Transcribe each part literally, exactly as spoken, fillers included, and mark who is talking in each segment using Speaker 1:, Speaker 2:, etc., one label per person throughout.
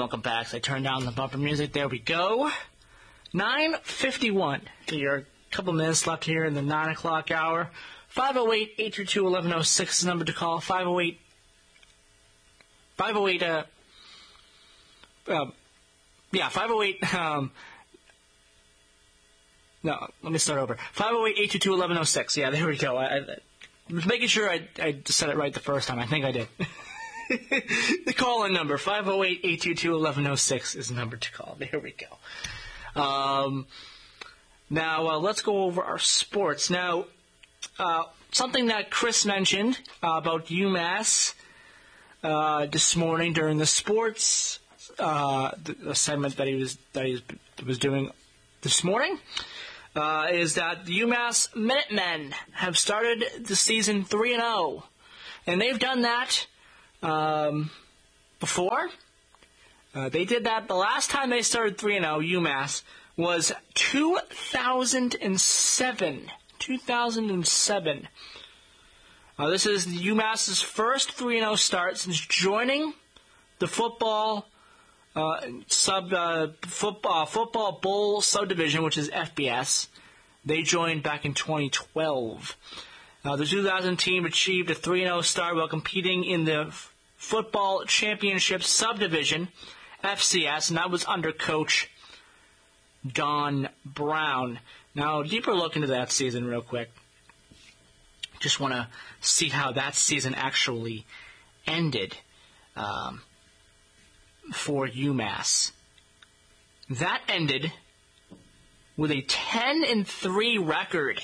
Speaker 1: welcome back. So I turned down the bumper music. There we go. nine fifty-one. Your couple minutes left here in the nine o'clock hour. five oh eight, eight two two, eleven oh six is the number to call. five oh eight, five oh eight, uh, uh, yeah, five oh eight, um, no, let me start over. five oh eight, eight two two, eleven oh six. Yeah, there we go. I, I was making sure I, I said it right the first time. I think I did. The call-in number, five oh eight, eight two two, eleven oh six is the number to call. There we go. Um, now, uh, let's go over our sports. Now, uh, something that Chris mentioned uh, about UMass uh, this morning during the sports uh, the, the segment that he was that he was doing this morning uh, is that the UMass Minutemen have started the season three and oh, and they've done that Um, before. Uh, they did that the last time they started three and oh, UMass, was two thousand seven. two thousand seven. Uh, this is UMass's first three and oh start since joining the football uh, sub uh, football, football bowl subdivision, which is F B S. They joined back in twenty twelve. Uh, the two thousand team achieved a three and oh start while competing in the F- Football Championship Subdivision, F C S, and that was under Coach Don Brown. Now, deeper look into that season real quick. Just want to see how that season actually ended um, for UMass. That ended with a ten and three record.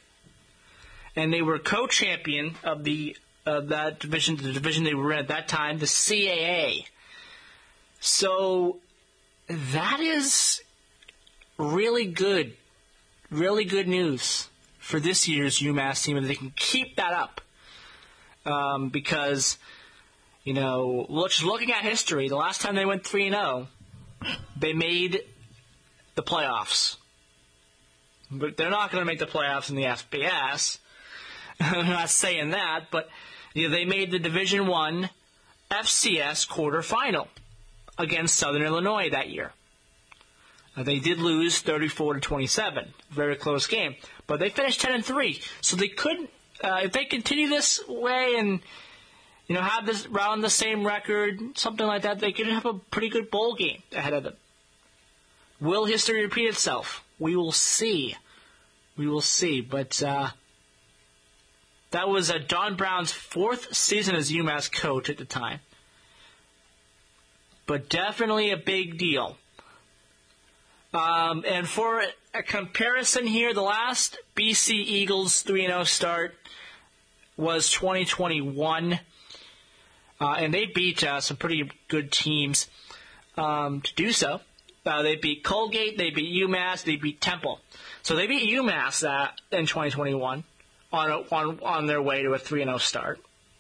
Speaker 1: And they were co-champion of the of that division, the division they were in at that time, the C A A. So that is really good, really good news for this year's UMass team, and they can keep that up. Um, because, you know, just looking at history, the last time they went three and oh, they made the playoffs. But they're not going to make the playoffs in the F B S. I'm not saying that, but you know, they made the Division One F C S quarterfinal against Southern Illinois that year. Uh, they did lose thirty-four to twenty-seven, very close game, but they finished ten and three. So they could, uh, if they continue this way and you know have this around the same record, something like that, they could have a pretty good bowl game ahead of them. Will history repeat itself? We will see. We will see, but. Uh, That was uh, Don Brown's fourth season as UMass coach at the time. But definitely a big deal. Um, and for a comparison here, the last B C Eagles three and oh start was twenty twenty-one. Uh, and they beat uh, some pretty good teams um, to do so. Uh, they beat Colgate, they beat UMass, they beat Temple. So they beat UMass uh, in twenty twenty-one. On, a, on on their way to a three and oh start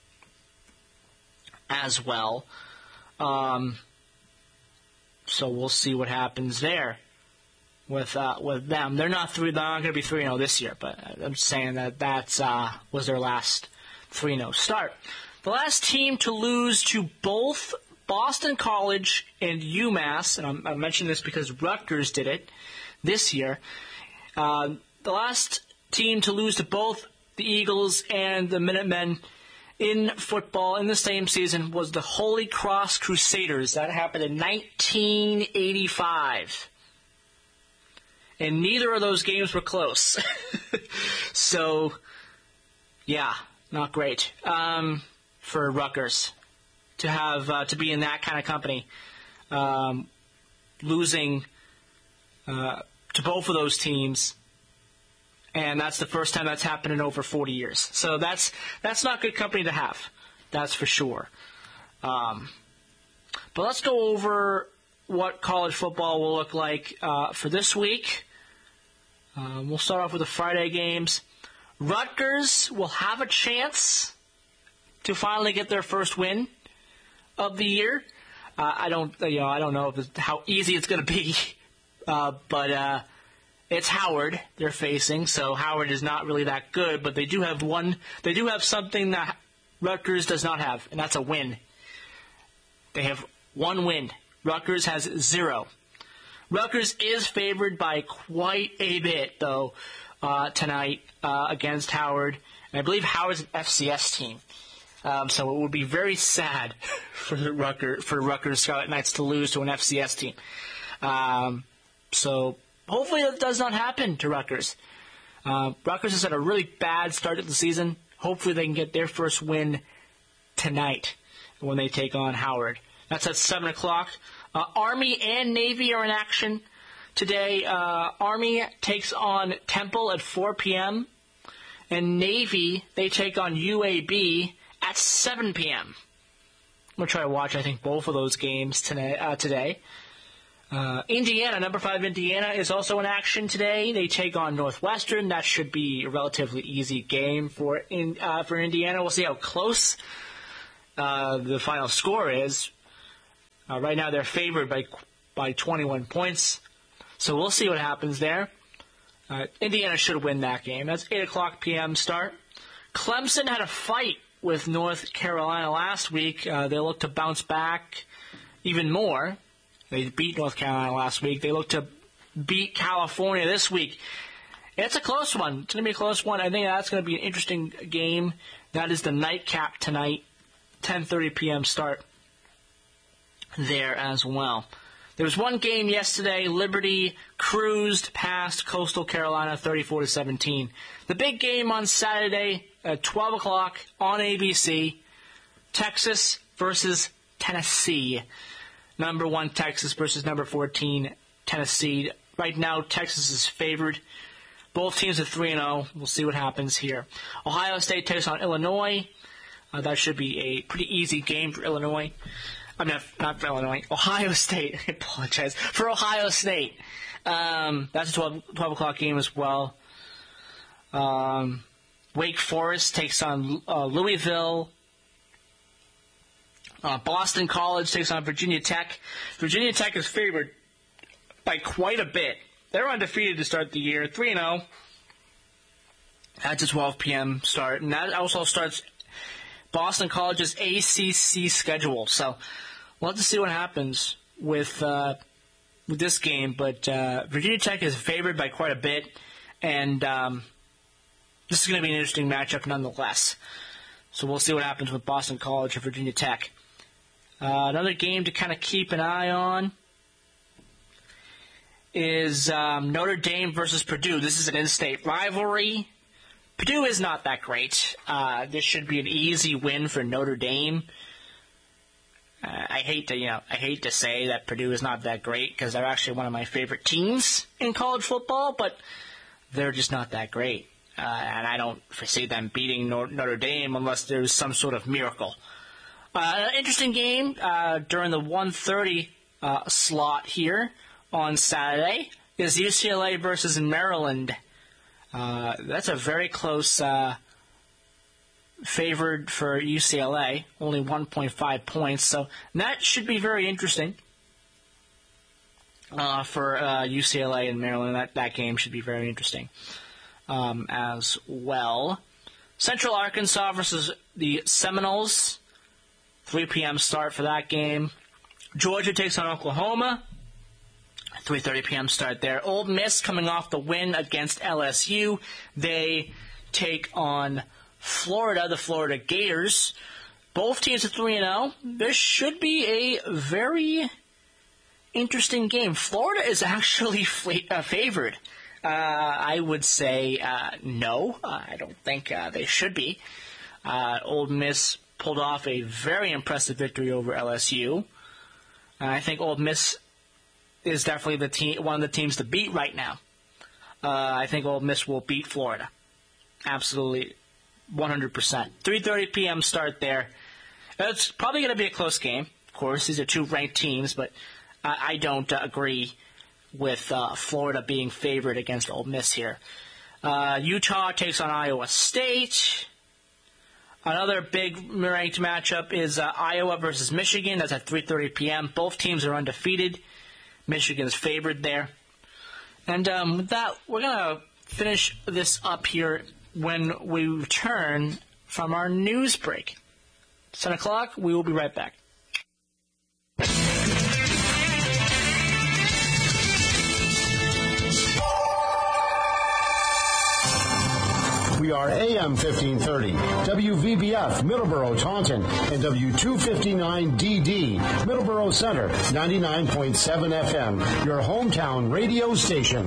Speaker 1: as well. Um, so we'll see what happens there with uh, with them. They're not three. They're not going to be three and oh this year, but I'm just saying that that uh, was their last three and oh start. The last team to lose to both Boston College and UMass, and I'm, I mention this because Rutgers did it this year. Uh, the last team to lose to both the Eagles and the Minutemen in football in the same season was the Holy Cross Crusaders. That happened in nineteen eighty-five. And neither of those games were close. So, yeah, not great um, for Rutgers to have uh, to be in that kind of company, um, losing uh, to both of those teams. And that's the first time that's happened in over forty years. So that's that's not good company to have. That's for sure. Um, but let's go over what college football will look like uh, for this week. Um, we'll start off with the Friday games. Rutgers will have a chance to finally get their first win of the year. Uh, I don't, you know, I don't know if it's, how easy it's going to be, uh, but. Uh, It's Howard they're facing, so Howard is not really that good, but they do have one. They do have something that Rutgers does not have, and that's a win. They have one win Rutgers has zero. Rutgers is favored by quite a bit, though, uh, tonight uh, against Howard. And I believe Howard's an F C S team. Um, so it would be very sad for the Rutgers, for Rutgers Scarlet Knights to lose to an F C S team. Um, so hopefully that does not happen to Rutgers. Uh, Rutgers has had a really bad start to the season. Hopefully they can get their first win tonight when they take on Howard. That's at seven o'clock. Uh, Army and Navy are in action today. Uh, Army takes on Temple at four p.m. And Navy, they take on U A B at seven p.m. I'm going to try to watch, I think, both of those games today. Uh, today. Uh, Indiana, number five Indiana, is also in action today. They take on Northwestern. That should be a relatively easy game for in, uh, for Indiana. We'll see how close uh, the final score is. Uh, right now, they're favored by by twenty-one points. So we'll see what happens there. Uh, Indiana should win that game. That's eight o'clock p.m. start. Clemson had a fight with North Carolina last week. Uh, they look to bounce back even more. They beat North Carolina last week. They look to beat California this week. It's a close one. It's going to be a close one. I think that's going to be an interesting game. That is the nightcap tonight, ten thirty p.m. start there as well. There was one game yesterday. Liberty cruised past Coastal Carolina thirty-four to seventeen. The big game on Saturday at twelve o'clock on A B C, Texas versus Tennessee. Number one Texas versus number fourteen Tennessee. Right now, Texas is favored. Both teams are three and oh. We'll see what happens here. Ohio State takes on Illinois. Uh, that should be a pretty easy game for Illinois. I mean, not for Illinois. Ohio State. I apologize. For Ohio State. Um, that's a twelve, twelve o'clock game as well. Um, Wake Forest takes on uh, Louisville. Uh, Boston College takes on Virginia Tech. Virginia Tech is favored by quite a bit. They're undefeated to start the year, three and oh. That's a twelve p.m. start. And that also starts Boston College's A C C schedule. So we'll have to see what happens with uh, with this game. But uh, Virginia Tech is favored by quite a bit. And um, this is going to be an interesting matchup nonetheless. So we'll see what happens with Boston College and Virginia Tech. Uh, another game to kind of keep an eye on is um, Notre Dame versus Purdue. This is an in-state rivalry. Purdue is not that great. Uh, this should be an easy win for Notre Dame. Uh, I hate to, you know, I hate to say that Purdue is not that great because they're actually one of my favorite teams in college football, but they're just not that great. Uh, and I don't foresee them beating Notre Dame unless there's some sort of miracle. Uh, an interesting game uh, during the one thirty uh, slot here on Saturday is U C L A versus Maryland. Uh, that's a very close uh, favored for U C L A, only one point five points. So that should be very interesting uh, for uh, U C L A and Maryland. That, that game should be very interesting um, as well. Central Arkansas versus the Seminoles. three p.m. start for that game. Georgia takes on Oklahoma. three thirty p.m. start there. Ole Miss coming off the win against L S U. They take on Florida, the Florida Gators. Both teams are three and oh. This should be a very interesting game. Florida is actually uh, favored. Uh, I would say uh, no. Uh, I don't think uh, they should be. Uh, Ole Miss pulled off a very impressive victory over L S U. And I think Ole Miss is definitely the team, one of the teams to beat right now. Uh, I think Ole Miss will beat Florida. Absolutely, one hundred percent. three thirty p.m. start there. It's probably going to be a close game. Of course, these are two ranked teams, but I, I don't uh, agree with uh, Florida being favored against Ole Miss here. Uh, Utah takes on Iowa State. Another big ranked matchup is uh, Iowa versus Michigan. That's at three thirty p.m. Both teams are undefeated. Michigan's favored there. And um, with that, we're going to finish this up here when we return from our news break. ten o'clock, we will be right back.
Speaker 2: M fifteen thirty, W V B F Middleborough Taunton, and W two fifty-nine D D Middleborough Center, ninety-nine point seven F M, your hometown radio station.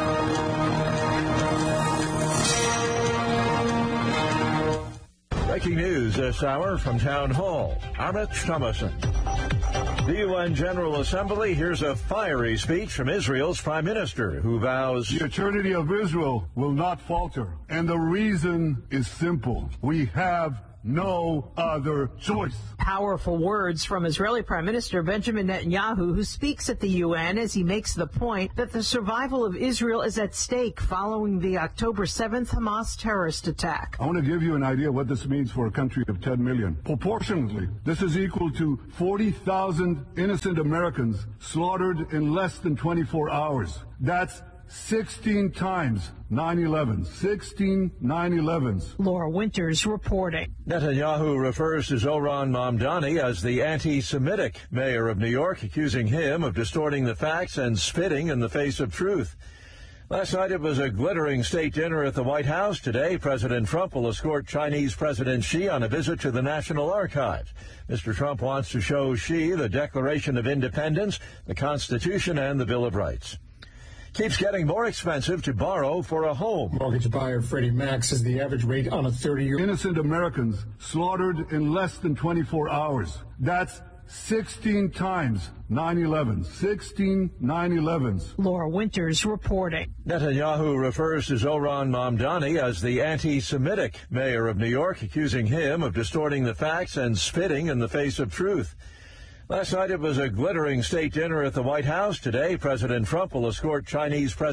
Speaker 3: Breaking news this hour from Town Hall. Amit Thomason. The U N General Assembly hears a fiery speech from Israel's Prime Minister, who vows
Speaker 4: the eternity of Israel will not falter. And the reason is simple. We have no other choice.
Speaker 5: Powerful words from Israeli Prime Minister Benjamin Netanyahu, who speaks at the U N as he makes the point that the survival of Israel is at stake following the October seventh Hamas terrorist attack.
Speaker 4: I want to give you an idea what this means for a country of ten million. Proportionately, this is equal to forty thousand innocent Americans slaughtered in less than twenty-four hours. That's sixteen times nine eleven. sixteen nine elevens.
Speaker 5: Laura Winters reporting.
Speaker 3: Netanyahu refers to Zohran Mamdani as the anti-Semitic mayor of New York, accusing him of distorting the facts and spitting in the face of truth. Last night it was a glittering state dinner at the White House. Today, President Trump will escort Chinese President Xi on a visit to the National Archives. Mister Trump wants to show Xi the Declaration of Independence, the Constitution, and the Bill of Rights. Keeps getting more expensive to borrow for a home.
Speaker 6: Mortgage buyer Freddie Mac says the average rate on a thirty-year...
Speaker 4: Innocent Americans slaughtered in less than twenty-four hours. That's sixteen times nine eleven. sixteen nine elevens.
Speaker 5: Laura Winters reporting.
Speaker 3: Netanyahu refers to Zohran Mamdani as the anti-Semitic mayor of New York, accusing him of distorting the facts and spitting in the face of truth. Last night it was a glittering state dinner at the White House. Today, President Trump will escort Chinese President